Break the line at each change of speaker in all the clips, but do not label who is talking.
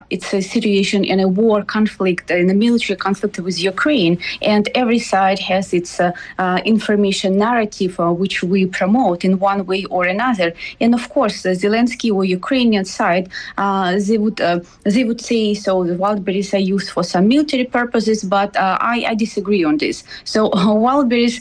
it's a situation in a war conflict, in a military conflict with Ukraine, and every side has its information narrative which we promote in one way or another. And of course, Zelensky or Ukrainian side, they would say so. The Wildberries are used for some military purposes, but I disagree on this. So Wildberries,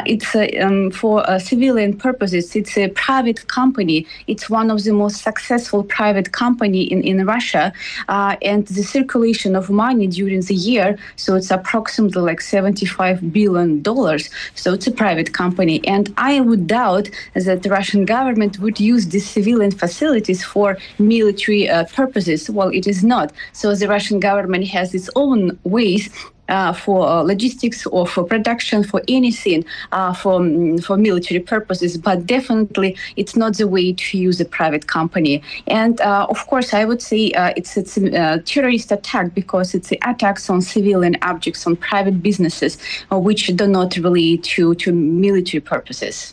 it's for civilian purposes. It's a private company. It's one of the most successful private company in Russia, and the circulation of money during the year, so it's approximately like $75 billion. So it's a private company, and I would doubt that the Russian government would use these civilian facilities for military purposes. Well, it is not. So the Russian government has its own ways for logistics or for production, for anything, for military purposes, but definitely it's not the way to use a private company. And of course, I would say it's a terrorist attack because it's attacks on civilian objects, on private businesses, which do not relate to military purposes.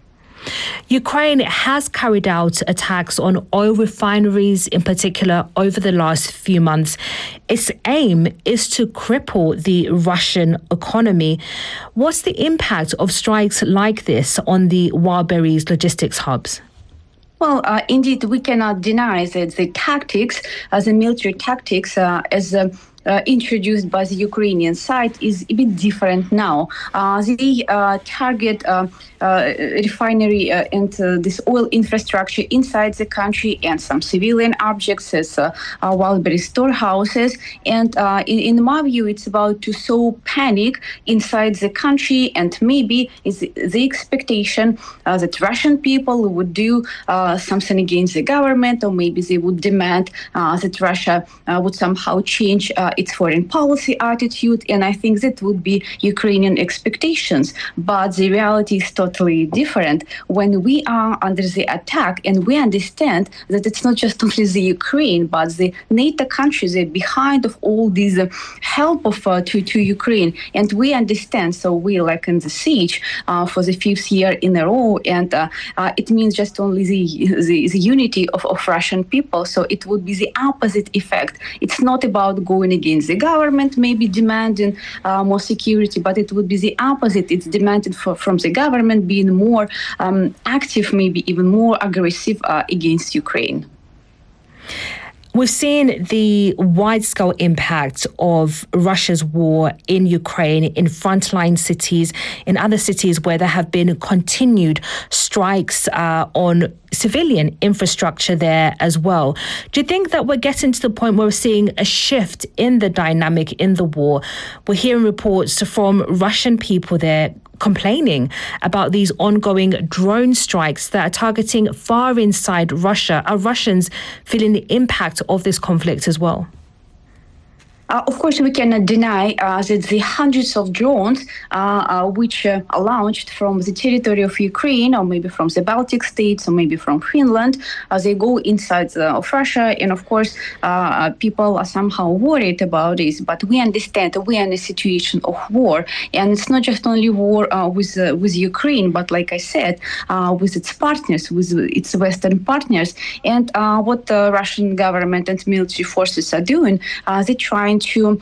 Ukraine has carried out attacks on oil refineries, in particular, over the last few months. Its aim is to cripple the Russian economy. What's the impact of strikes like this on the Wildberries logistics hubs?
Well, indeed, we cannot deny that the tactics, the military tactics, as introduced by the Ukrainian side is a bit different now. They target refinery and this oil infrastructure inside the country and some civilian objects as Wildberry storehouses. And in my view, it's about to sow panic inside the country, and maybe is the expectation that Russian people would do something against the government, or maybe they would demand that Russia would somehow change its foreign policy attitude, and I think that would be Ukrainian expectations. But the reality is totally different. When we are under the attack, and we understand that it's not just only the Ukraine, but the NATO countries are behind of all these help of to Ukraine, and we understand. So we like in the siege for the fifth year in a row, and it means just only the unity of Russian people. So it would be the opposite effect. It's not about going against the government, maybe demanding more security, but it would be the opposite. It's demanded from the government being more active, maybe even more aggressive against Ukraine.
We've seen the wide-scale impact of Russia's war in Ukraine, in frontline cities, in other cities where there have been continued strikes on civilian infrastructure there as well. Do you think that we're getting to the point where we're seeing a shift in the dynamic in the war? We're hearing reports from Russian people there complaining about these ongoing drone strikes that are targeting far inside Russia. Are Russians feeling the impact of this conflict as well?
Of course, we cannot deny that the hundreds of drones which are launched from the territory of Ukraine, or maybe from the Baltic states, or maybe from Finland, they go inside of Russia. And of course, people are somehow worried about this. But we understand that we are in a situation of war. And it's not just only war with Ukraine, but like I said, with its partners, with its Western partners. And what the Russian government and military forces are doing, they're trying to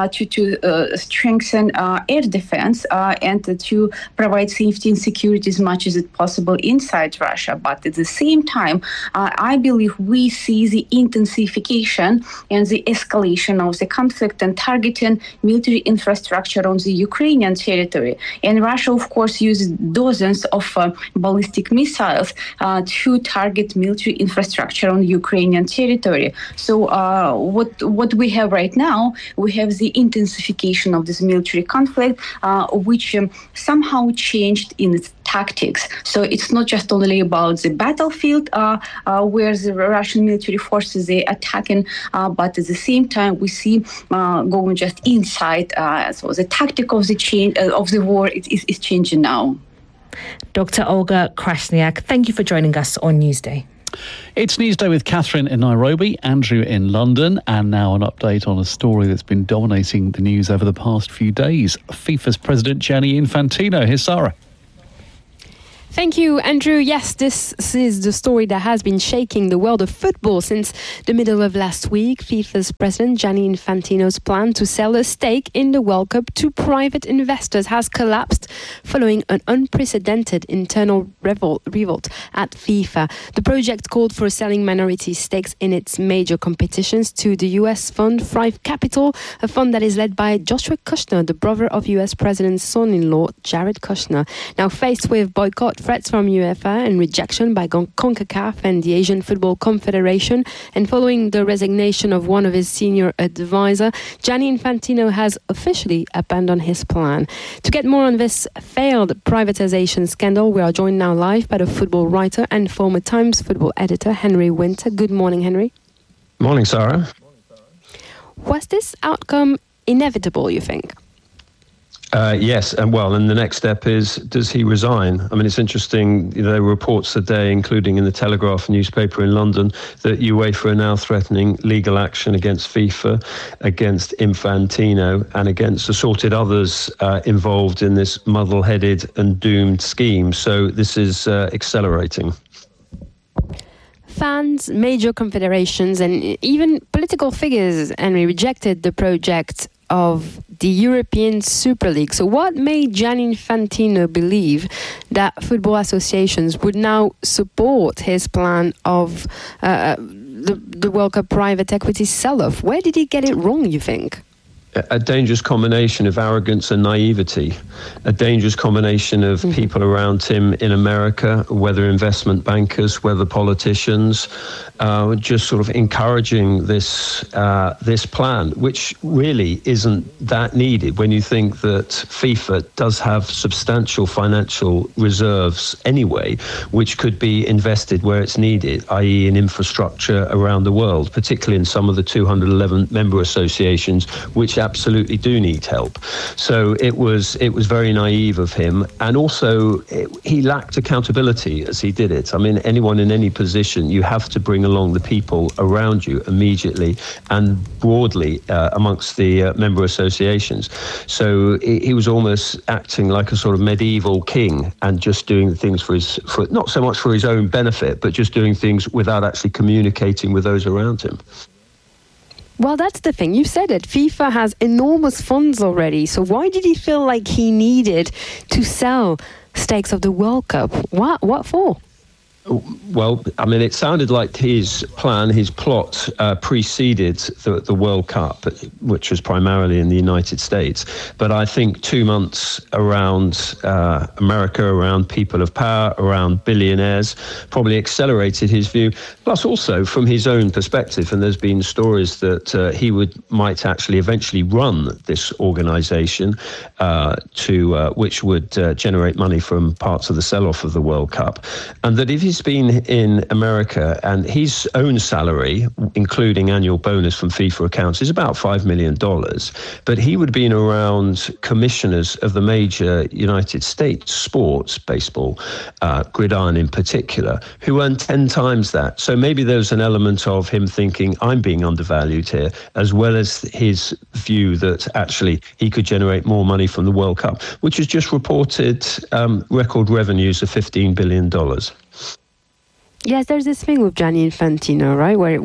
strengthen air defense and to provide safety and security as much as it's possible inside Russia. But at the same time, I believe we see the intensification and the escalation of the conflict and targeting military infrastructure on the Ukrainian territory. And Russia, of course, uses dozens of ballistic missiles to target military infrastructure on Ukrainian territory. So what we have right now, we have the intensification of this military conflict, which somehow changed in its tactics. So it's not just only about the battlefield where the Russian military forces are attacking, but at the same time we see going just inside. So the tactic of the change of the war is changing now.
Dr. Olga Krasniak, thank you for joining us on Newsday.
It's Newsday with Catherine in Nairobi, Andrew in London, and now an update on a story that's been dominating the news over the past few days. FIFA's president Gianni Infantino. Here's Sarah.
Thank you, Andrew. Yes, this is the story that has been shaking the world of football since the middle of last week. FIFA's president, Gianni Infantino's plan to sell a stake in the World Cup to private investors has collapsed following an unprecedented internal revolt at FIFA. The project called for selling minority stakes in its major competitions to the US fund Thrive Capital, a fund that is led by Joshua Kushner, the brother of US President's son-in-law, Jared Kushner. Now faced with boycott threats from UEFA and rejection by CONCACAF and the Asian Football Confederation, and following the resignation of one of his senior advisors, Gianni Infantino has officially abandoned his plan. To get more on this failed privatization scandal, we are joined now live by the football writer and former Times football editor, Henry Winter. Good morning, Henry.
Morning, Sarah.
Was this outcome inevitable, you think?
Yes, and the next step is, does he resign? I mean, it's interesting, there were reports today, including in the Telegraph newspaper in London, that UEFA are now threatening legal action against FIFA, against Infantino, and against assorted others involved in this muddle-headed and doomed scheme. So this is accelerating.
Fans, major confederations, and even political figures, Henry, rejected the project of the European Super League. So what made Gianni Infantino believe that football associations would now support his plan of the World Cup private equity sell-off? Where did he get it wrong, you think?
A dangerous combination of arrogance and naivety, a dangerous combination of people around him in America, whether investment bankers, whether politicians, just sort of encouraging this plan, which really isn't that needed when you think that FIFA does have substantial financial reserves anyway, which could be invested where it's needed, i.e. in infrastructure around the world, particularly in some of the 211 member associations, which absolutely do need help. So it was very naive of him, and also he lacked accountability as he did it. I mean, anyone in any position, you have to bring along the people around you immediately and broadly amongst the member associations. So he was almost acting like a sort of medieval king and just doing things for not so much for his own benefit, but just doing things without actually communicating with those around him.
Well, that's the thing. You said it. FIFA has enormous funds already. So why did he feel like he needed to sell stakes of the World Cup? What for?
Well, I mean, it sounded like his plan, his plot preceded the World Cup, which was primarily in the United States. But I think 2 months around America, around people of power, around billionaires, probably accelerated his view. Plus also from his own perspective, and there's been stories that he might actually eventually run this organization which would generate money from parts of the sell-off of the World Cup. And that if he's been in America, and his own salary, including annual bonus from FIFA accounts, is about $5 million. But he would have been around commissioners of the major United States sports, baseball, gridiron in particular, who earn 10 times that. So maybe there's an element of him thinking, I'm being undervalued here, as well as his view that actually he could generate more money from the World Cup, which has just reported record revenues of $15 billion.
Yes, there's this thing with Gianni Infantino, right, where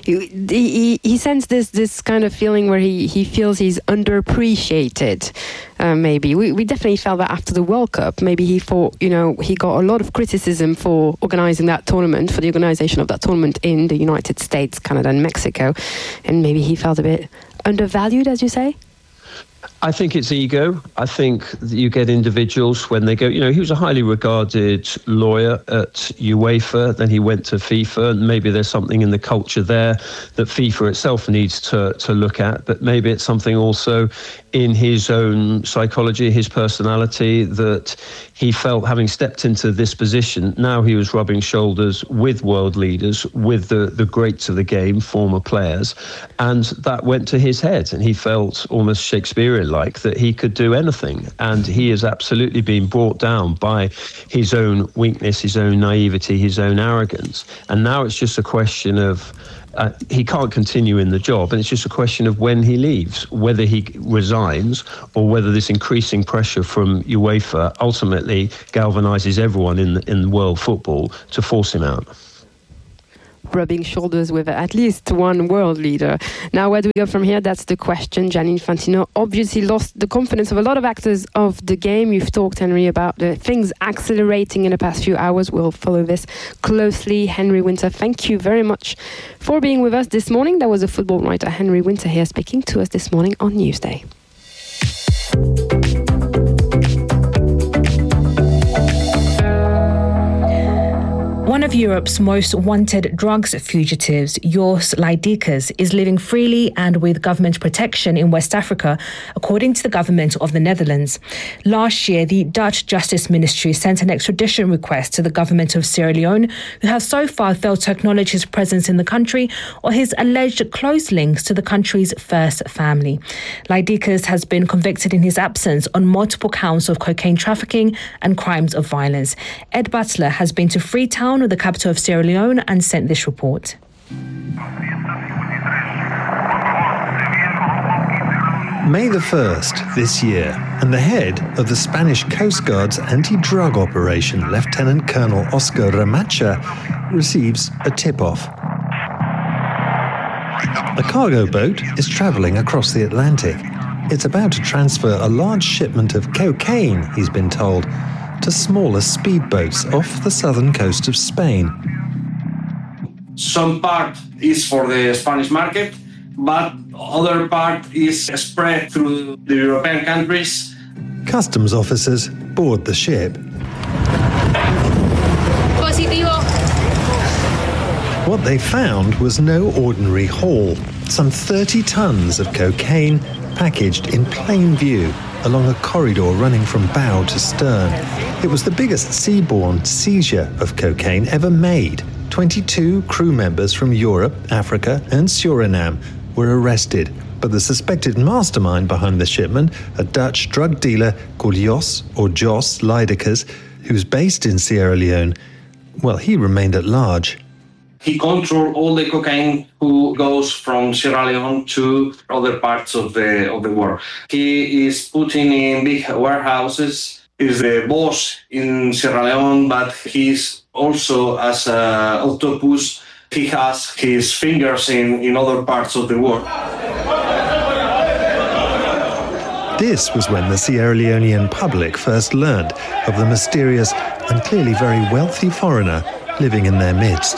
he sends this kind of feeling where he feels he's underappreciated. Maybe we definitely felt that after the World Cup. Maybe he thought, he got a lot of criticism for organizing that tournament, for the organization of that tournament in the United States, Canada, and Mexico, and maybe he felt a bit undervalued, as you say.
I think it's ego. I think you get individuals when they go, he was a highly regarded lawyer at UEFA, then he went to FIFA, and maybe there's something in the culture there that FIFA itself needs to look at, but maybe it's something also in his own psychology, his personality, that he felt having stepped into this position, now he was rubbing shoulders with world leaders, with the greats of the game, former players, and that went to his head, and he felt almost Shakespearean-like that he could do anything, and he has absolutely been brought down by his own weakness, his own naivety, his own arrogance, and now it's just a question of he can't continue in the job, and it's just a question of when he leaves, whether he resigns or whether this increasing pressure from UEFA ultimately galvanises everyone in world football to force him out.
Rubbing shoulders with at least one world leader. Now, where do we go from here? That's the question. Gianni Infantino obviously lost the confidence of a lot of actors of the game. You've talked, Henry, about the things accelerating in the past few hours. We'll follow this closely. Henry Winter, thank you very much for being with us this morning. That was a football writer, Henry Winter, here speaking to us this morning on Newsday.
One of Europe's most wanted drugs fugitives, Jos Leidikas, is living freely and with government protection in West Africa, according to the government of the Netherlands. Last year, the Dutch Justice Ministry sent an extradition request to the government of Sierra Leone, who has so far failed to acknowledge his presence in the country or his alleged close links to the country's first family. Leidikas has been convicted in his absence on multiple counts of cocaine trafficking and crimes of violence. Ed Butler has been to Freetown, the capital of Sierra Leone, and sent this report.
May the 1st this year, and the head of the Spanish Coast Guard's anti-drug operation, Lieutenant Colonel Oscar Ramacha, receives a tip-off. A cargo boat is travelling across the Atlantic. It's about to transfer a large shipment of cocaine, he's been told, to smaller speedboats off the southern coast of Spain.
Some part is for the Spanish market, but other part is spread through the European countries.
Customs officers board the ship.
Positivo.
What they found was no ordinary haul. Some 30 tons of cocaine packaged in plain view along a corridor running from bow to stern. It was the biggest seaborne seizure of cocaine ever made. 22 crew members from Europe, Africa, and Suriname were arrested. But the suspected mastermind behind the shipment, a Dutch drug dealer called Jos Leidikas, who's based in Sierra Leone, well, he remained at large.
He controls all the cocaine who goes from Sierra Leone to other parts of the world. He is putting in big warehouses. He's the boss in Sierra Leone, but he's also, as an octopus, he has his fingers in other parts of the world.
This was when the Sierra Leonean public first learned of the mysterious and clearly very wealthy foreigner living in their midst.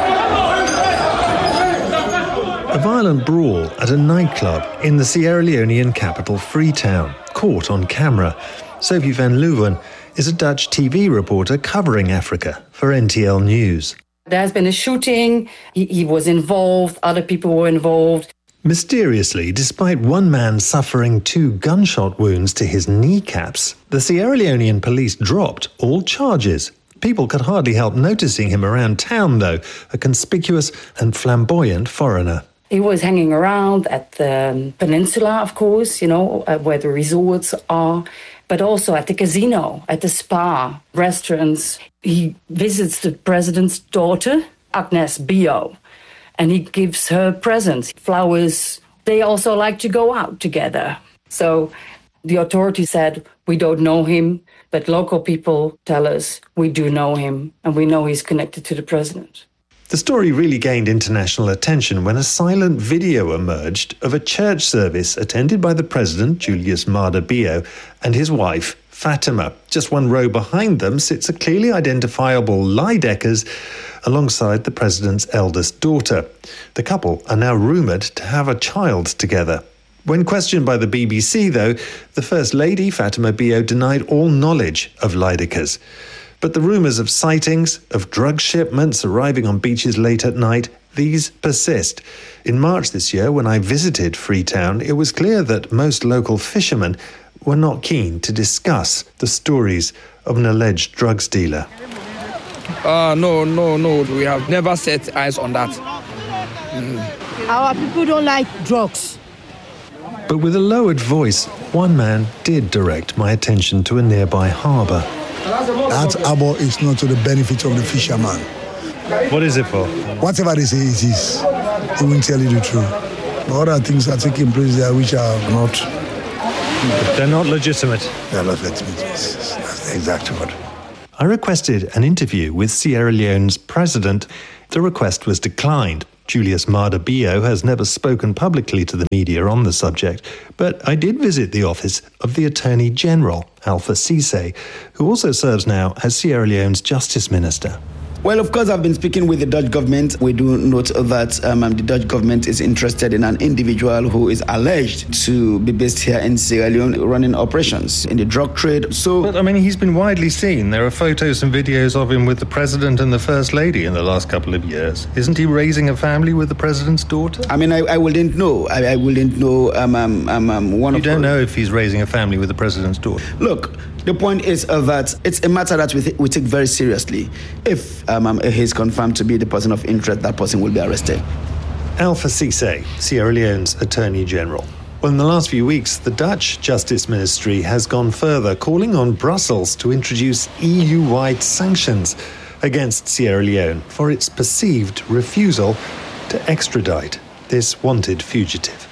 A violent brawl at a nightclub in the Sierra Leonean capital Freetown, caught on camera. Sophie van Leeuwen is a Dutch TV reporter covering Africa for NTL News.
There has been a shooting, he was involved, other people were involved.
Mysteriously, despite one man suffering 2 gunshot wounds to his kneecaps, the Sierra Leonean police dropped all charges. People could hardly help noticing him around town, though, a conspicuous and flamboyant foreigner.
He was hanging around at the peninsula, of course, where the resorts are, but also at the casino, at the spa, restaurants. He visits the president's daughter, Agnes Bio, and he gives her presents, flowers. They also like to go out together. So the authorities said, we don't know him, but local people tell us we do know him, and we know he's connected to the president.
The story really gained international attention when a silent video emerged of a church service attended by the president, Julius Maada Bio, and his wife, Fatima. Just one row behind them sits a clearly identifiable Leidikas alongside the president's eldest daughter. The couple are now rumoured to have a child together. When questioned by the BBC, though, the First Lady, Fatima Bio, denied all knowledge of Leidikas. But the rumours of sightings, of drug shipments arriving on beaches late at night, these persist. In March this year, when I visited Freetown, it was clear that most local fishermen were not keen to discuss the stories of an alleged drugs dealer.
No. We have never set eyes on that.
Our people don't like drugs.
But with a lowered voice, one man did direct my attention to a nearby harbour.
That harbour is not to the benefit of the fisherman.
What is it for?
Whatever they say it is. he won't tell you the truth. But other things are taking place there which are not.
They're not legitimate.
They're not legitimate. That's the exact word.
I requested an interview with Sierra Leone's president. The request was declined. Julius Maada Bio has never spoken publicly to the media on the subject, but I did visit the office of the Attorney General, Alpha Cisse, who also serves now as Sierra Leone's Justice Minister.
Well, of course, I've been speaking with the Dutch government. We do note that the Dutch government is interested in an individual who is alleged to be based here in Sierra Leone running operations in the drug trade.
But, I mean, he's been widely seen. There are photos and videos of him with the President and the First Lady in the last couple of years. Isn't he raising a family with the President's daughter?
I mean, I wouldn't know. I wouldn't know.
You don't know if he's raising a family with the President's daughter?
Look, the point is that it's a matter that we take very seriously. If he's confirmed to be the person of interest, that person will be arrested.
Alpha Cisse, Sierra Leone's Attorney General. Well, in the last few weeks, the Dutch Justice Ministry has gone further, calling on Brussels to introduce EU-wide sanctions against Sierra Leone for its perceived refusal to extradite this wanted fugitive.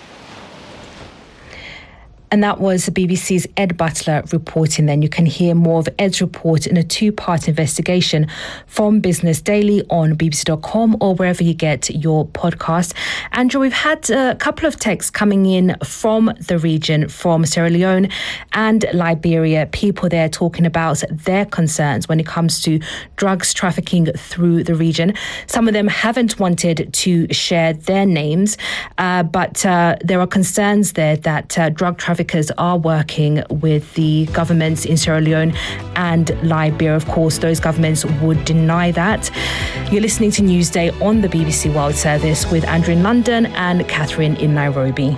And that was the BBC's Ed Butler reporting then. You can hear more of Ed's report in a two-part investigation from Business Daily on bbc.com or wherever you get your podcast. Andrew, we've had a couple of texts coming in from the region, from Sierra Leone and Liberia, people there talking about their concerns when it comes to drugs trafficking through the region. Some of them haven't wanted to share their names, but there are concerns there that drug trafficking are working with the governments in Sierra Leone and Liberia. Of course, those governments would deny that. You're listening to Newsday on the BBC World Service with Andrew in London and Catherine in Nairobi.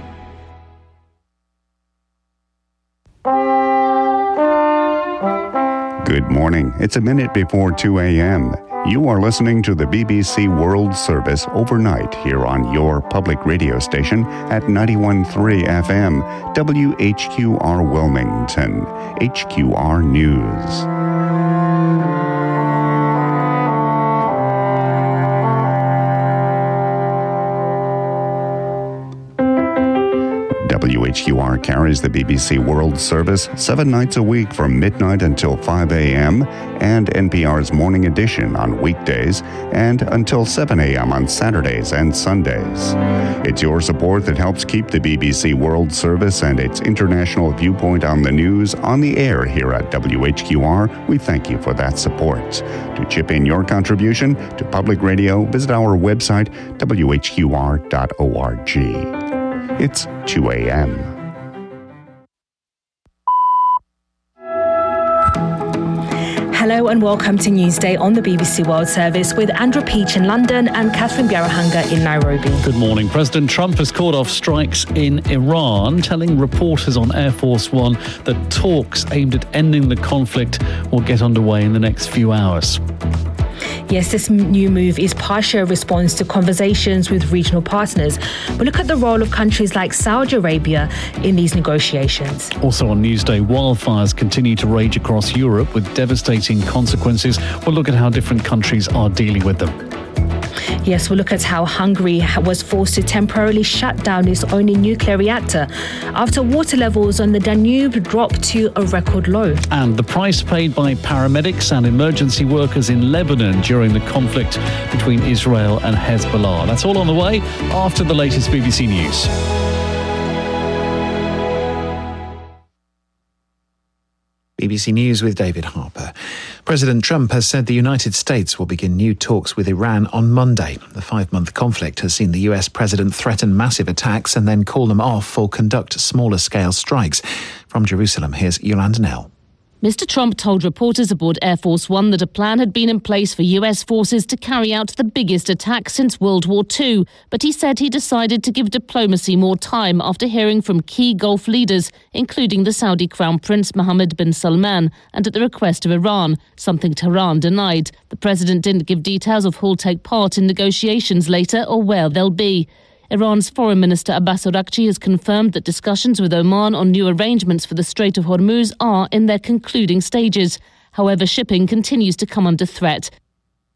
Good morning. It's a minute before 2 a.m. You are listening to the BBC World Service overnight here on your public radio station at 91.3 FM, WHQR Wilmington, HQR News. WHQR carries the BBC World Service 7 nights a week from midnight until 5 a.m. and NPR's Morning Edition on weekdays and until 7 a.m. on Saturdays and Sundays. It's your support that helps keep the BBC World Service and its international viewpoint on the news on the air here at WHQR. We thank you for that support. To chip in your contribution to public radio, visit our website, whqr.org. It's 2 a.m.
Hello and welcome to Newsday on the BBC World Service with Andrew Peach in London and Catherine Biarahanga in Nairobi.
Good morning. President Trump has called off strikes in Iran, telling reporters on Air Force One that talks aimed at ending the conflict will get underway in the next few hours.
Yes, this new move is partially a response to conversations with regional partners. We'll look at the role of countries like Saudi Arabia in these negotiations.
Also on Newsday, wildfires continue to rage across Europe with devastating consequences. We'll look at how different countries are dealing with them.
Yes, we'll look at how Hungary was forced to temporarily shut down its only nuclear reactor after water levels on the Danube dropped to a record low.
And the price paid by paramedics and emergency workers in Lebanon during the conflict between Israel and Hezbollah. That's all on the way after the latest BBC News.
BBC News with David Harper. President Trump has said the United States will begin new talks with Iran on Monday. The 5-month conflict has seen the US president threaten massive attacks and then call them off or conduct smaller-scale strikes. From Jerusalem, here's Yolanda Nell.
Mr. Trump told reporters aboard Air Force One that a plan had been in place for US forces to carry out the biggest attack since World War II, but he said he decided to give diplomacy more time after hearing from key Gulf leaders, including the Saudi Crown Prince Mohammed bin Salman, and at the request of Iran, something Tehran denied. The president didn't give details of who'll take part in negotiations later or where they'll be. Iran's Foreign Minister Abbas Araghchi has confirmed that discussions with Oman on new arrangements for the Strait of Hormuz are in their concluding stages. However, shipping continues to come under threat.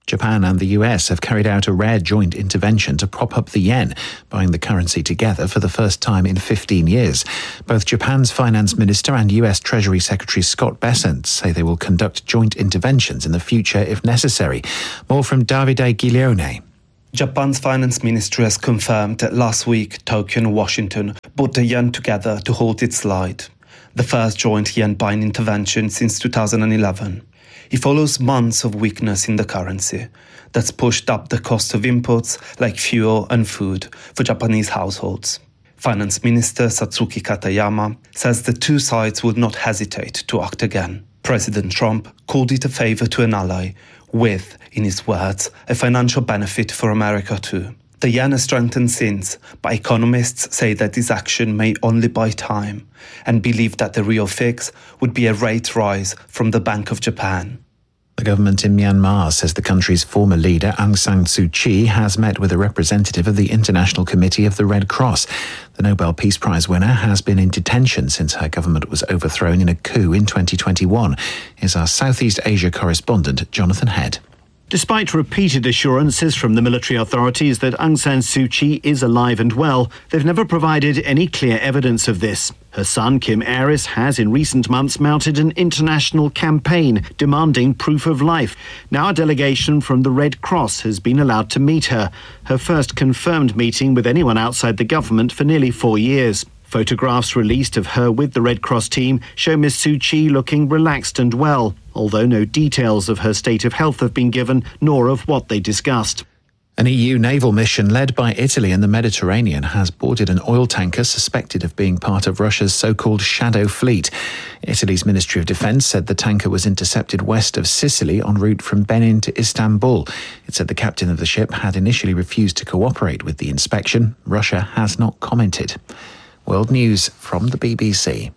Japan and the US have carried out a rare joint intervention to prop up the yen, buying the currency together for the first time in 15 years. Both Japan's finance minister and US Treasury Secretary Scott Bessent say they will conduct joint interventions in the future if necessary. More from Davide Giglione.
Japan's finance ministry has confirmed that last week Tokyo and Washington brought the yen together to halt its slide, the first joint yen buying intervention since 2011. It follows months of weakness in the currency that's pushed up the cost of imports like fuel and food for Japanese households. Finance Minister Satsuki Katayama says the two sides would not hesitate to act again. President Trump called it a favor to an ally with, in his words, a financial benefit for America too. The yen has strengthened since, but economists say that this action may only buy time and believe that the real fix would be a rate rise from the Bank of Japan.
The government in Myanmar says the country's former leader Aung San Suu Kyi has met with a representative of the International Committee of the Red Cross. The Nobel Peace Prize winner has been in detention since her government was overthrown in a coup in 2021. Here's our Southeast Asia correspondent, Jonathan Head.
Despite repeated assurances from the military authorities that Aung San Suu Kyi is alive and well, they've never provided any clear evidence of this. Her son, Kim Aris, has in recent months mounted an international campaign demanding proof of life. Now a delegation from the Red Cross has been allowed to meet her, her first confirmed meeting with anyone outside the government for nearly 4 years. Photographs released of her with the Red Cross team show Ms Suu Kyi looking relaxed and well, although no details of her state of health have been given, nor of what they discussed.
An EU naval mission led by Italy in the Mediterranean has boarded an oil tanker suspected of being part of Russia's so-called shadow fleet. Italy's Ministry of Defence said the tanker was intercepted west of Sicily en route from Benin to Istanbul. It said the captain of the ship had initially refused to cooperate with the inspection. Russia has not commented. World News from the BBC.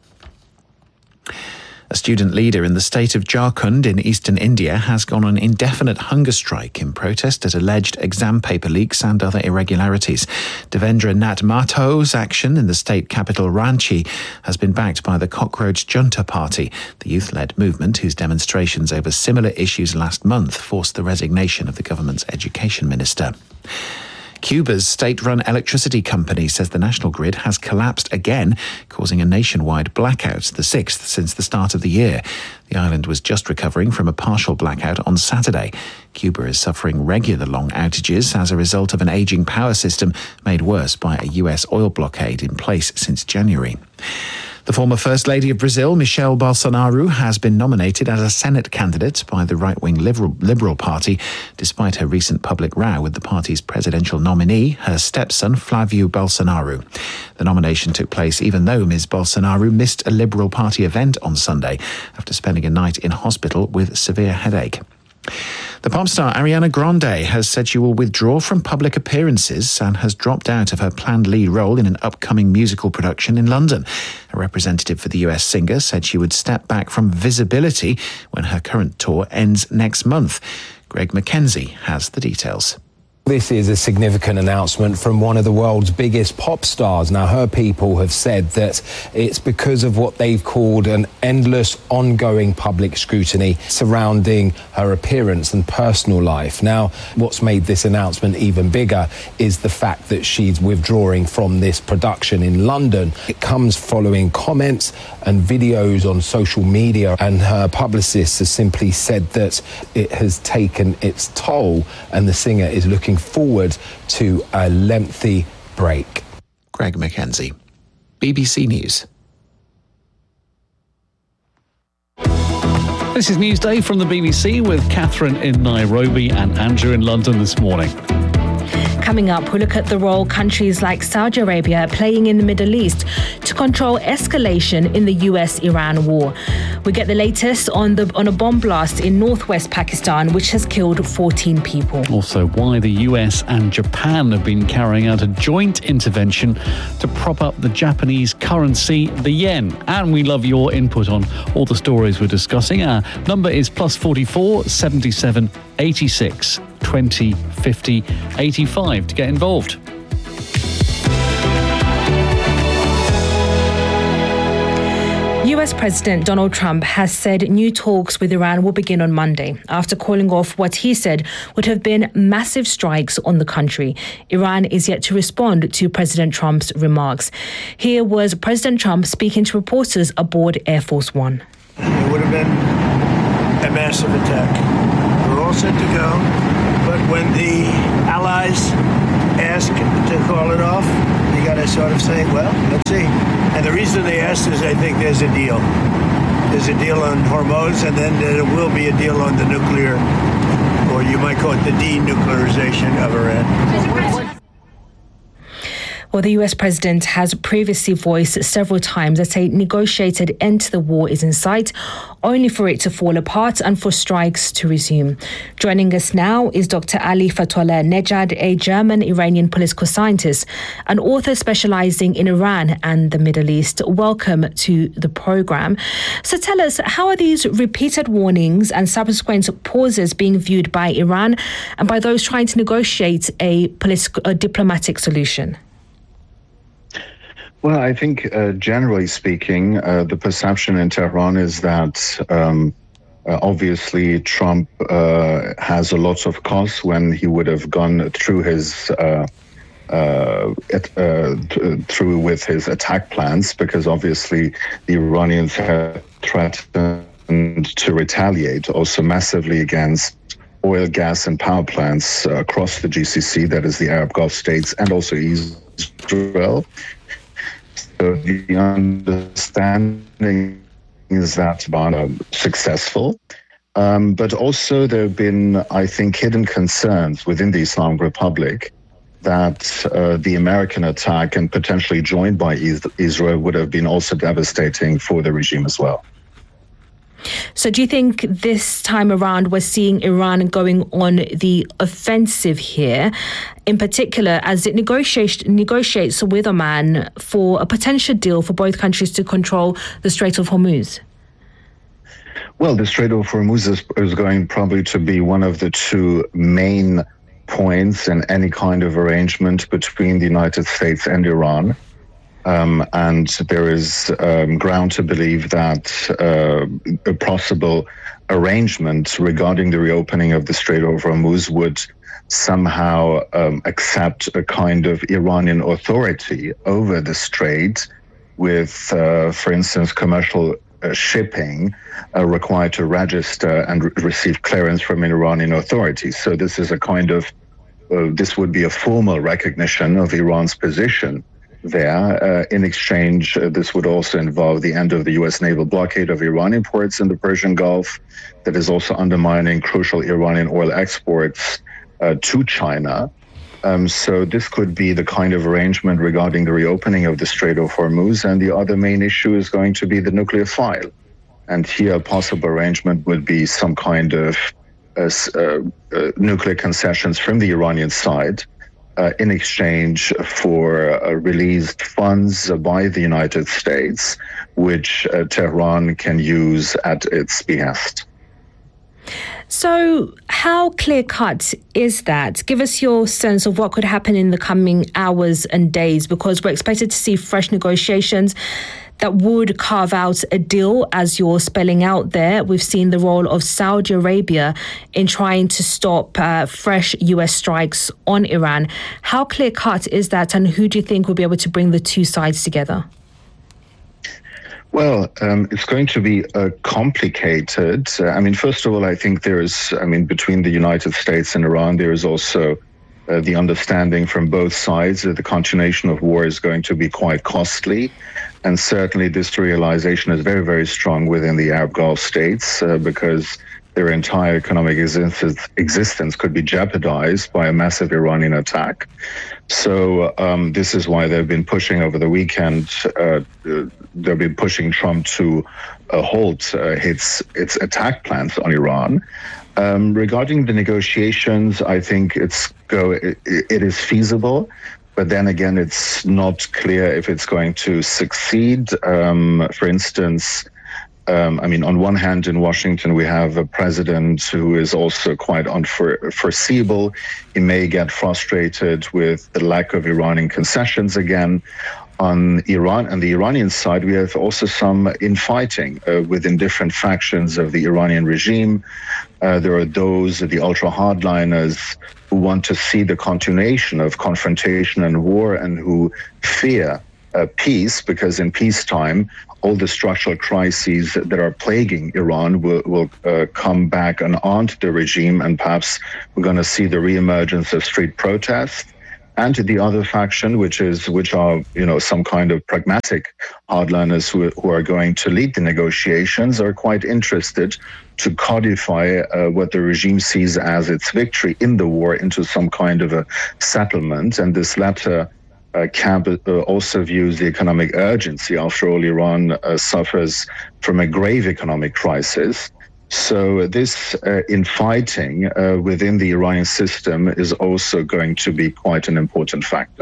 A student leader in the state of Jharkhand in eastern India has gone on indefinite hunger strike in protest at alleged exam paper leaks and other irregularities. Devendra Nath Mathur's action in the state capital Ranchi has been backed by the Cockroach Junta Party, the youth-led movement whose demonstrations over similar issues last month forced the resignation of the government's education minister. Cuba's state-run electricity company says the national grid has collapsed again, causing a nationwide blackout, the 6th since the start of the year. The island was just recovering from a partial blackout on Saturday. Cuba is suffering regular long outages as a result of an aging power system made worse by a US oil blockade in place since January. The former First Lady of Brazil, Michelle Bolsonaro, has been nominated as a Senate candidate by the right-wing Liberal Party, despite her recent public row with the party's presidential nominee, her stepson, Flavio Bolsonaro. The nomination took place even though Ms. Bolsonaro missed a Liberal Party event on Sunday after spending a night in hospital with severe headache. The pop star Ariana Grande has said she will withdraw from public appearances and has dropped out of her planned lead role in an upcoming musical production in London. A representative for the US singer said she would step back from visibility when her current tour ends next month. Greg McKenzie has the details.
This is a significant announcement from one of the world's biggest pop stars. Now, her people have said that it's because of what they've called an endless, ongoing public scrutiny surrounding her appearance and personal life. Now, what's made this announcement even bigger is the fact that she's withdrawing from this production in London. It comes following comments and videos on social media, and her publicist has simply said that it has taken its toll and the singer is looking forward to a lengthy break.
Greg McKenzie, BBC News.
This is Newsday from the BBC with Catherine in Nairobi and Andrew in London this morning.
Coming up, we'll look at the role countries like Saudi Arabia are playing in the Middle East to control escalation in the US-Iran war. We get the latest on a bomb blast in northwest Pakistan, which has killed 14 people.
Also, why the US and Japan have been carrying out a joint intervention to prop up the Japanese currency, the yen. And we love your input on all the stories we're discussing. Our number is +44 77 86 20 50 85 to get involved.
US President Donald Trump has said new talks with Iran will begin on Monday after calling off what he said would have been massive strikes on the country. Iran is yet to respond to President Trump's remarks. Here was President Trump speaking to reporters aboard Air Force One.
It would have been a massive attack. We're all set to go, but when the allies ask to call it off, you got to sort of say, well, let's see. And the reason they asked is I think there's a deal. There's a deal on Hormuz, and then there will be a deal on the nuclear, or you might call it the denuclearization of Iran.
Well, the US president has previously voiced several times that a negotiated end to the war is in sight, only for it to fall apart and for strikes to resume. Joining us now is Dr. Ali Fatwallah Nejad, a German-Iranian political scientist, an author specializing in Iran and the Middle East. Welcome to the program. So tell us, how are these repeated warnings and subsequent pauses being viewed by Iran and by those trying to negotiate a diplomatic solution?
Well, I think generally speaking, the perception in Tehran is that obviously Trump has a lot of costs when he would have gone through his through with his attack plans, because obviously the Iranians have threatened to retaliate also massively against oil, gas, and power plants across the GCC, that is the Arab Gulf states, and also Israel. So the understanding is that successful, but also there have been, I think, hidden concerns within the Islamic Republic that the American attack, and potentially joined by Israel, would have been also devastating for the regime as well.
So do you think this time around we're seeing Iran going on the offensive here, in particular as it negotiates with Oman for a potential deal for both countries to control the Strait of Hormuz?
Well, the Strait of Hormuz is going probably to be one of the two main points in any kind of arrangement between the United States and Iran. And there is ground to believe that a possible arrangement regarding the reopening of the Strait of Hormuz would somehow accept a kind of Iranian authority over the strait with, for instance, commercial shipping required to register and receive clearance from Iranian authorities. So this is a kind of, this would be a formal recognition of Iran's position there. In exchange, this would also involve the end of the U.S. naval blockade of Iranian ports in the Persian Gulf, that is also undermining crucial Iranian oil exports to China. So this could be the kind of arrangement regarding the reopening of the Strait of Hormuz. And the other main issue is going to be the nuclear file. And here a possible arrangement would be some kind of nuclear concessions from the Iranian side, in exchange for released funds by the United States, which Tehran can use at its behest.
So how clear-cut is that? Give us your sense of what could happen in the coming hours and days, because we're expected to see fresh negotiations that would carve out a deal, as you're spelling out there. We've seen the role of Saudi Arabia in trying to stop fresh US strikes on Iran. How clear-cut is that, and who do you think will be able to bring the two sides together?
Well, it's going to be complicated. First of all, I think between the United States and Iran, there is also the understanding from both sides that the continuation of war is going to be quite costly. And certainly this realization is very, very strong within the Arab Gulf states because their entire economic existence could be jeopardized by a massive Iranian attack. So this is why they've been pushing over the weekend, they've been pushing Trump to halt its attack plans on Iran. Regarding the negotiations, I think it is feasible. But then again, it's not clear if it's going to succeed. For instance, on one hand, in Washington, we have a president who is also quite unforeseeable. He may get frustrated with the lack of Iranian concessions again. on Iran. On the Iranian side, we have also some infighting within different factions of the Iranian regime. There are those, the ultra-hardliners, who want to see the continuation of confrontation and war and who fear peace, because in peacetime, all the structural crises that are plaguing Iran will come back and haunt the regime, and perhaps we're going to see the reemergence of street protests. And the other faction, which are some kind of pragmatic hardliners who are going to lead the negotiations, are quite interested to codify what the regime sees as its victory in the war into some kind of a settlement. And this latter camp also views the economic urgency. After all, Iran suffers from a grave economic crisis. So this infighting within the Iranian system is also going to be quite an important factor.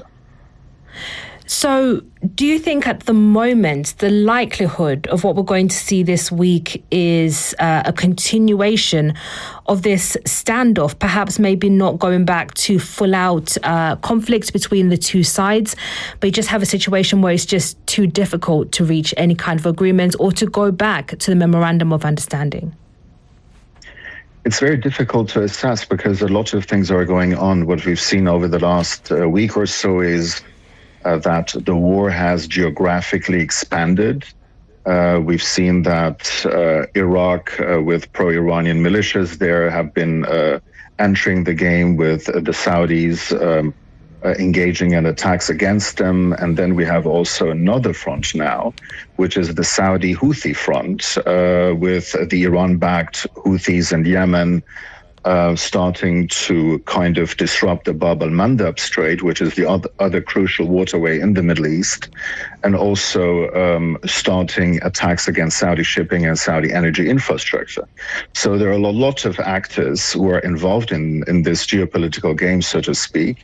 So do you think at the moment the likelihood of what we're going to see this week is a continuation of this standoff, perhaps maybe not going back to full-out conflict between the two sides, but you just have a situation where it's just too difficult to reach any kind of agreement or to go back to the Memorandum of Understanding?
It's very difficult to assess because a lot of things are going on. What we've seen over the last week or so is that the war has geographically expanded. We've seen that Iraq, with pro-Iranian militias there, have been entering the game with the Saudis engaging in attacks against them. And then we have also another front now, which is the Saudi Houthi front, with the Iran-backed Houthis in Yemen starting to kind of disrupt the Bab al-Mandab Strait, which is the other crucial waterway in the Middle East, and also starting attacks against Saudi shipping and Saudi energy infrastructure. So there are a lot of actors who are involved in this geopolitical game, so to speak.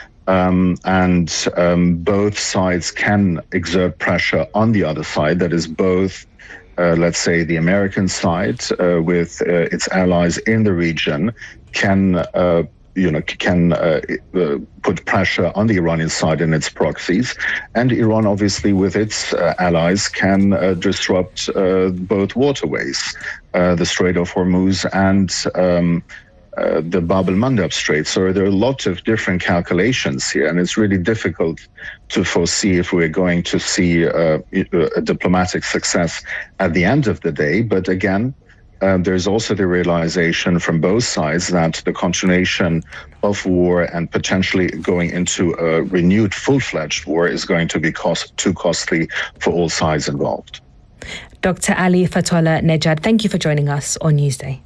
Both sides can exert pressure on the other side. That is both, let's say, the American side with its allies in the region can put pressure on the Iranian side and its proxies, and Iran, obviously, with its allies, can disrupt both waterways, the Strait of Hormuz and the Bab al-Mandab Strait. So there are a lot of different calculations here, and it's really difficult to foresee if we're going to see a diplomatic success at the end of the day. But again, there's also the realization from both sides that the continuation of war and potentially going into a renewed full-fledged war is going to be too costly for all sides involved.
Dr. Ali Fatullah Nejad, thank you for joining us on Newsday.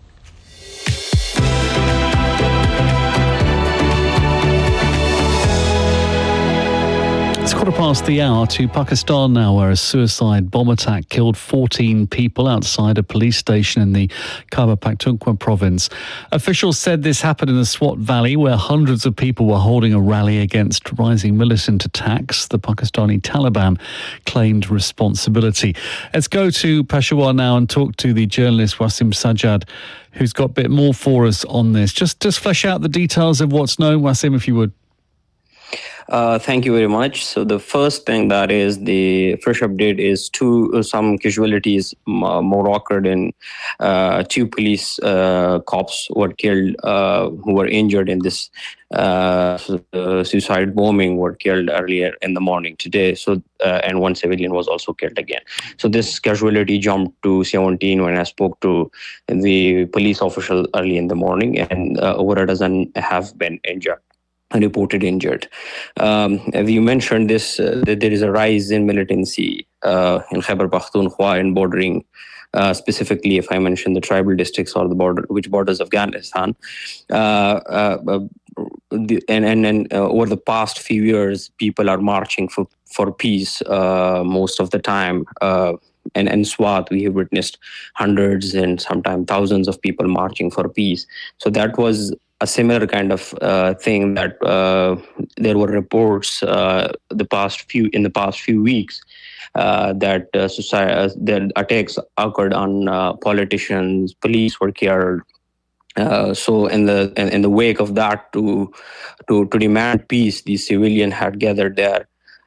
It's 1:15 to Pakistan now, where a suicide bomb attack killed 14 people outside a police station in the Khyber Pakhtunkhwa province. Officials said this happened in the Swat Valley, where hundreds of people were holding a rally against rising militant attacks. The Pakistani Taliban claimed responsibility. Let's go to Peshawar now and talk to the journalist Wasim Sajjad, who's got a bit more for us on this. Just flesh out the details of what's known, Wasim, if you would.
Thank you very much. So the first thing that is the fresh update is some casualties more occurred in two police cops were killed, who were injured in this suicide bombing, were killed earlier in the morning today. So and one civilian was also killed again. So this casualty jumped to 17 when I spoke to the police official early in the morning, and over a dozen have been reported injured. As you mentioned this, that there is a rise in militancy in Khyber Pakhtunkhwa and bordering, specifically if I mention the tribal districts or the border which borders Afghanistan. And over the past few years, people are marching for peace most of the time. And in Swat, we have witnessed hundreds and sometimes thousands of people marching for peace. So that was a similar kind of thing that there were reports in the past few weeks that attacks occurred on politicians, police were killed. So in the wake of that, to demand peace, the civilian had gathered there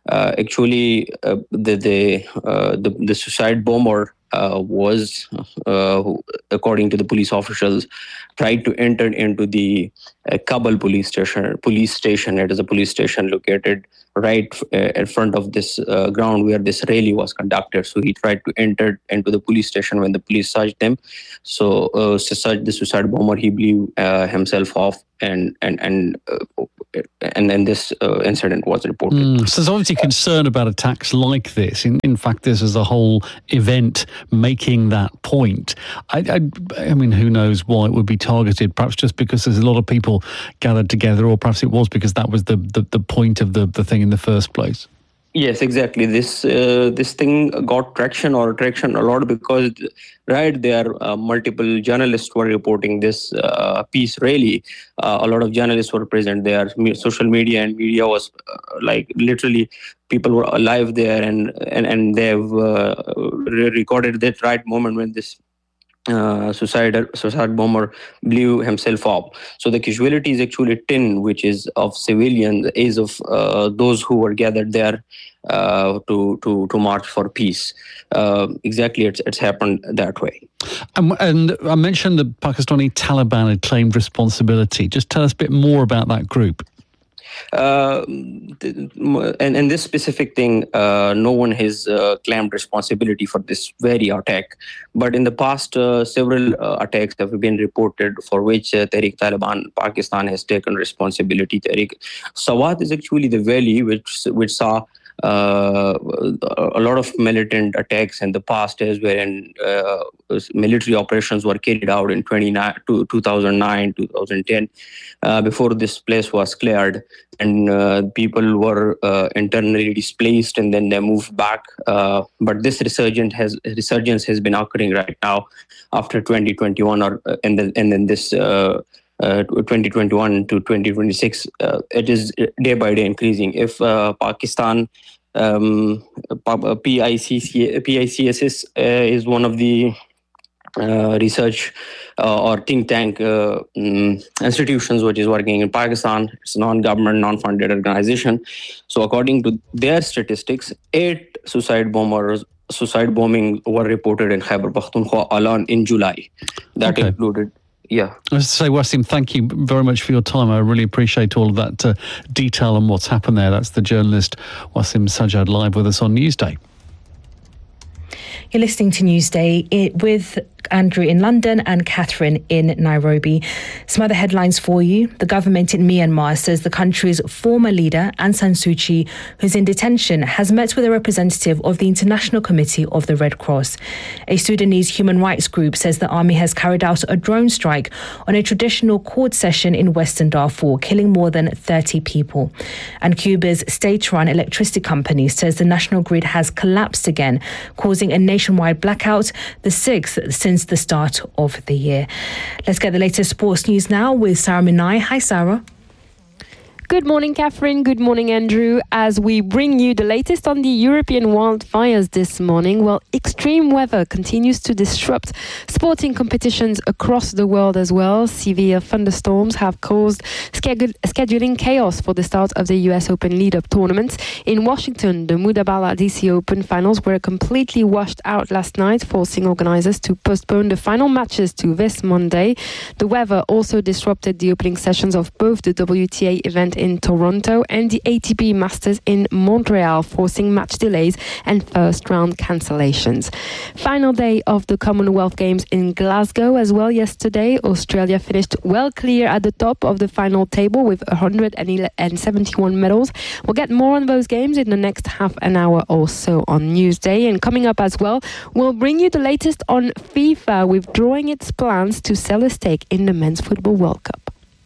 Actually, the suicide bomber was, according to the police officials, tried to enter into the Kabul police station. It is a police station located right in front of this ground where this rally was conducted. So he tried to enter into the police station when the police searched him. So to search the suicide bomber, he blew himself off, and then this incident was reported.
So there's obviously concern about attacks like this. In fact, this is a whole event making that point. I mean, who knows why it would be targeted? Perhaps just because there's a lot of people gathered together, or perhaps it was because that was the point of the thing in the first place.
Yes, exactly. This thing got traction a lot because there multiple journalists were reporting this peace rally. A lot of journalists were present there. Social media and media was literally people were alive there, and they've recorded that right moment when this suicide bomber blew himself up. So the casualty is actually 10, which is of civilians, is of those who were gathered there to march for peace. Exactly, it's happened that way.
And I mentioned the Pakistani Taliban had claimed responsibility. Just tell us a bit more about that group.
And this specific thing, no one has claimed responsibility for this very attack. But in the past, several attacks have been reported for which Tehreek Taliban Pakistan has taken responsibility. Tehreek Swat is actually the valley which saw a lot of militant attacks in the past, as wherein military operations were carried out in 2009, 2010, before this place was cleared, and people were internally displaced, and then they moved back. But this resurgence has been occurring right now after 2021, and then this 2021 to 2026, it is day by day increasing. If Pakistan PICSS is one of the research or think tank institutions which is working in Pakistan. It's a non-government, non-funded organization. So according to their statistics, 8 suicide bombings were reported in Khyber Pakhtunkhwa alone in July. That included. Yeah.
I was to say, Wasim, thank you very much for your time. I really appreciate all of that detail on what's happened there. That's the journalist Wasim Sajjad live with us on Newsday.
You're listening to Newsday with Andrew in London and Catherine in Nairobi. Some other headlines for you. The government in Myanmar says the country's former leader, Aung San Suu Kyi, who's in detention, has met with a representative of the International Committee of the Red Cross. A Sudanese human rights group says the army has carried out a drone strike on a traditional court session in Western Darfur, killing more than 30 people. And Cuba's state-run electricity company says the national grid has collapsed again, causing a nationwide blackout, the 6th since the start of the year. Let's get the latest sports news now with Sarah Minai. Hi, Sarah.
Good morning, Catherine. Good morning, Andrew. As we bring you the latest on the European wildfires this morning, extreme weather continues to disrupt sporting competitions across the world as well. Severe thunderstorms have caused scheduling chaos for the start of the US Open lead-up tournament. In Washington, the Mudabala DC Open finals were completely washed out last night, forcing organizers to postpone the final matches to this Monday. The weather also disrupted the opening sessions of both the WTA event in Toronto and the ATP Masters in Montreal, forcing match delays and first-round cancellations. Final day of the Commonwealth Games in Glasgow as well yesterday. Australia finished well clear at the top of the final table with 171 medals. We'll get more on those games in the next half an hour or so on Newsday. And coming up as well, we'll bring you the latest on FIFA withdrawing its plans to sell a stake in the Men's Football World Cup.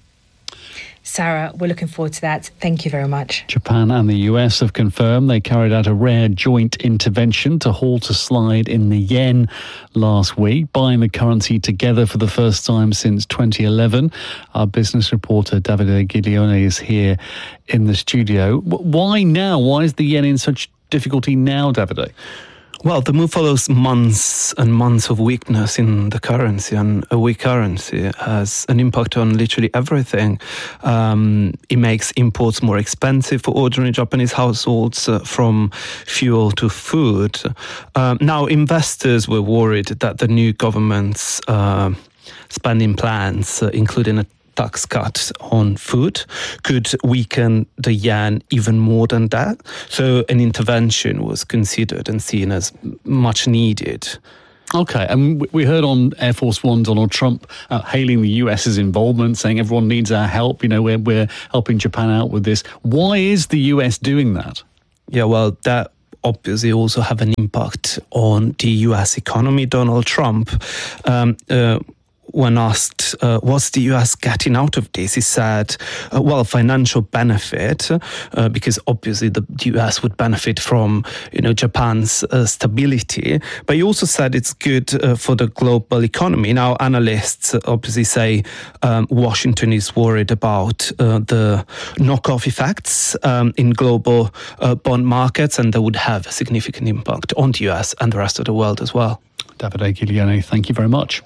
Sarah, we're looking forward to that. Thank you very much.
Japan and the US have confirmed they carried out a rare joint intervention to halt a slide in the yen last week, buying the currency together for the first time since 2011. Our business reporter Davide Giglione is here in the studio. Why now? Why is the yen in such difficulty now, Davide?
Well, the move follows months and months of weakness in the currency, and a weak currency has an impact on literally everything. It makes imports more expensive for ordinary Japanese households, from fuel to food. Now, investors were worried that the new government's spending plans, including a tax cut on food, could weaken the yen even more than that. So an intervention was considered and seen as much needed.
Okay, and we heard on Air Force One Donald Trump hailing the US's involvement, saying everyone needs our help. We're helping Japan out with this. Why is the US doing that?
Yeah, well, that obviously also have an impact on the US economy. Donald Trump, when asked what's the US getting out of this, he said, financial benefit, because obviously the US would benefit from Japan's stability. But he also said it's good for the global economy. Now, analysts obviously say Washington is worried about the knockoff effects in global bond markets, and that would have a significant impact on the US and the rest of the world as well.
Davide Giuliani, thank you very much.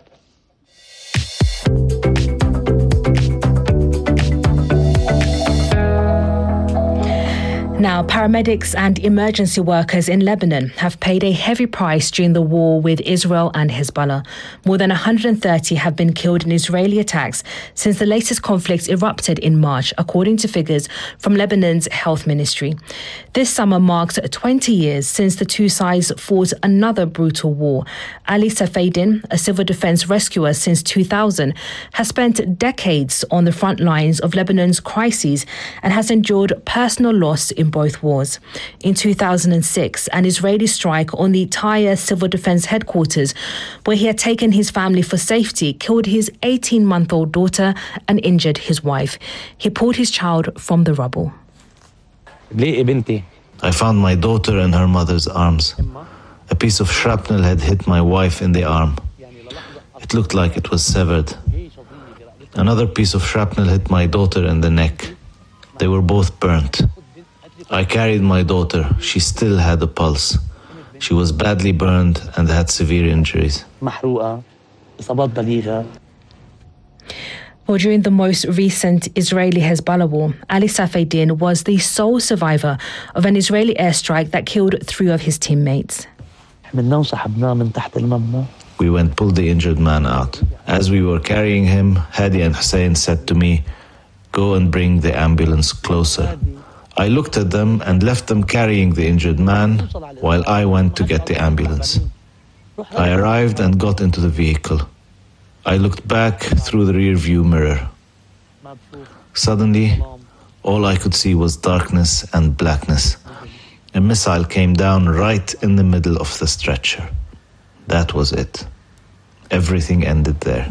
Now, paramedics and emergency workers in Lebanon have paid a heavy price during the war with Israel and Hezbollah. More than 130 have been killed in Israeli attacks since the latest conflict erupted in March, according to figures from Lebanon's health ministry. This summer marks 20 years since the two sides fought another brutal war. Ali Safeddin, a civil defense rescuer since 2000, has spent decades on the front lines of Lebanon's crises and has endured personal loss in both wars. In 2006, an Israeli strike on the Tyre Civil Defense headquarters, where he had taken his family for safety, killed his 18-month-old daughter and injured his wife. He pulled his child from the rubble.
I found my daughter in her mother's arms. A piece of shrapnel had hit my wife in the arm. It looked like it was severed. Another piece of shrapnel hit my daughter in the neck. They were both burnt. I carried my daughter. She still had a pulse. She was badly burned and had severe injuries.
Well, during the most recent Israeli-Hezbollah war, Ali Safeddin was the sole survivor of an Israeli airstrike that killed 3 of his teammates.
We went pulled the injured man out. As we were carrying him, Hadi and Hussein said to me, "Go and bring the ambulance closer." I looked at them and left them carrying the injured man while I went to get the ambulance. I arrived and got into the vehicle. I looked back through the rear-view mirror. Suddenly, all I could see was darkness and blackness. A missile came down right in the middle of the stretcher. That was it. Everything ended there.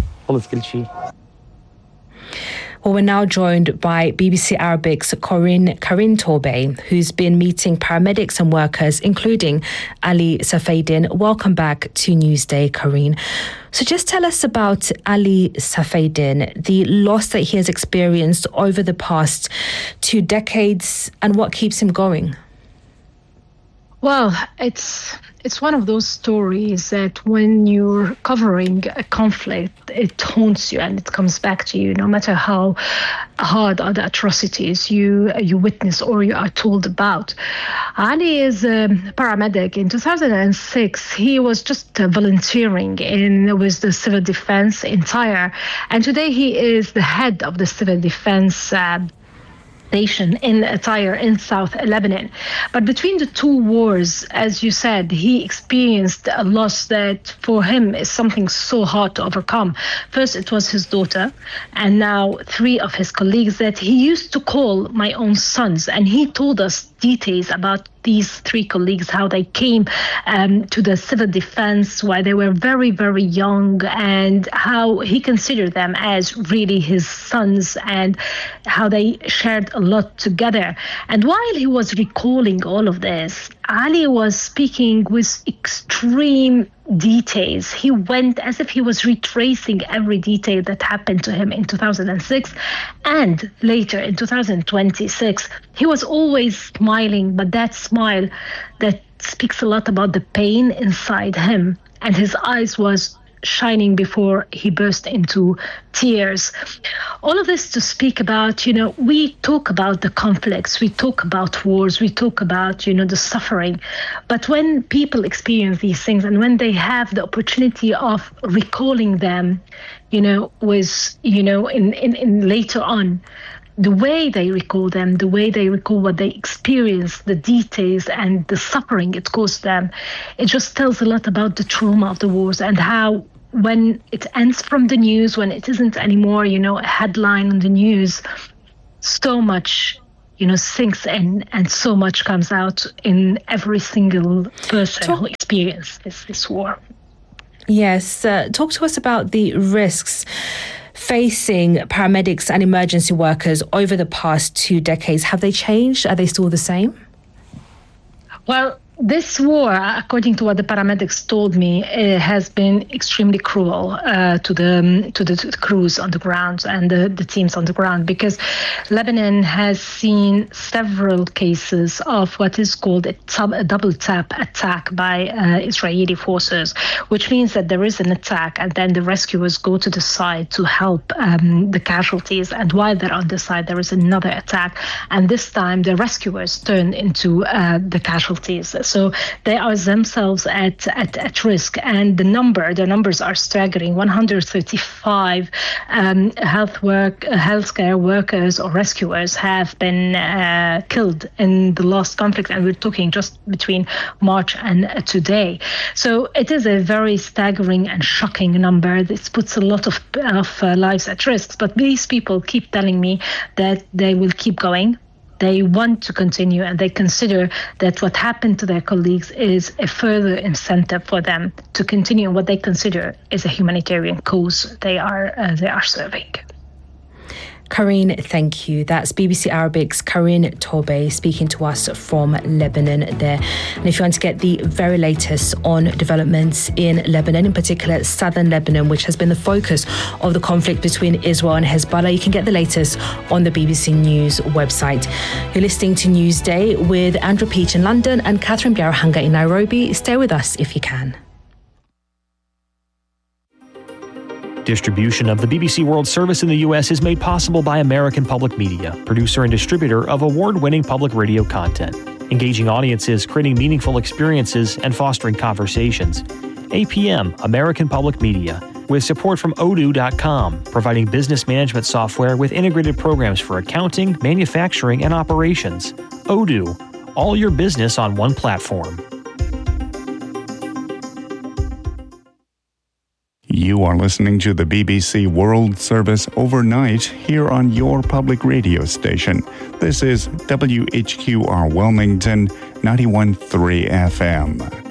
Well, we're now joined by BBC Arabic's Karine Torbey, who's been meeting paramedics and workers, including Ali Safeddin. Welcome back to Newsday, Karine. So just tell us about Ali Safeddin, the loss that he has experienced over the past 2 decades, and what keeps him going.
Well, it's one of those stories that when you're covering a conflict, it haunts you and it comes back to you, no matter how hard are the atrocities you witness or you are told about. Ali is a paramedic. In 2006, he was just volunteering with the civil defense in Tyre, and today he is the head of the civil defense station in Tyre in South Lebanon. But between the 2 wars, as you said, he experienced a loss that for him is something so hard to overcome. First, it was his daughter, and now 3 of his colleagues that he used to call my own sons. And he told us details about these 3 colleagues, how they came to the civil defense while they were very, very young, and how he considered them as really his sons, and how they shared a lot together. And while he was recalling all of this, Ali was speaking with extreme details. He went as if he was retracing every detail that happened to him in 2006 and later in 2026. He was always smiling, but that smile that speaks a lot about the pain inside him, and his eyes was shining before he burst into tears. All of this to speak about, we talk about the conflicts, we talk about wars, we talk about, the suffering. But when people experience these things and when they have the opportunity of recalling them, in later on, the way they recall them, the way they recall what they experienced, the details and the suffering it caused them, it just tells a lot about the trauma of the wars and how when it ends from the news, when it isn't anymore, a headline on the news, so much, sinks in and so much comes out in every single person who experienced this war.
Yes. Talk to us about the risks facing paramedics and emergency workers over the past 2 decades. Have they changed? Are they still the same?
Well, this war, according to what the paramedics told me, has been extremely cruel to the crews on the ground and the teams on the ground, because Lebanon has seen several cases of what is called a double tap attack by Israeli forces, which means that there is an attack and then the rescuers go to the side to help the casualties, and while they're on the side there is another attack, and this time the rescuers turn into the casualties. So they are themselves at risk, and the numbers are staggering. 135 healthcare workers or rescuers have been killed in the last conflict, and we're talking just between March and today. So it is a very staggering and shocking number. This puts a lot of lives at risk, but these people keep telling me that they will keep going. They want to continue, and they consider that what happened to their colleagues is a further incentive for them to continue what they consider is a humanitarian cause they are serving.
Karine, thank you. That's BBC Arabic's Karine Torbey speaking to us from Lebanon there. And if you want to get the very latest on developments in Lebanon, in particular southern Lebanon, which has been the focus of the conflict between Israel and Hezbollah, you can get the latest on the BBC News website. You're listening to Newsday with Andrew Peach in London and Catherine Biarahanga in Nairobi. Stay with us if you can.
Distribution of the BBC World Service in the U.S. is made possible by American Public Media, producer and distributor of award-winning public radio content, engaging audiences, creating meaningful experiences, and fostering conversations. APM, American Public Media, with support from Odoo.com, providing business management software with integrated programs for accounting, manufacturing, and operations. Odoo, all your business on one platform.
You are listening to the BBC World Service overnight here on your public radio station. This is WHQR Wilmington 91.3 FM.